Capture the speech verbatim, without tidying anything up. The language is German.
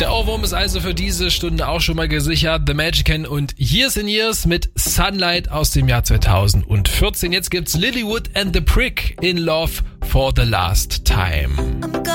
Der Ohrwurm ist also für diese Stunde auch schon mal gesichert. The Magician und Years and Years mit Sunlight aus dem Jahr zweitausendvierzehn. Jetzt gibt's Lilywood and the Prick in Love for the Last Time.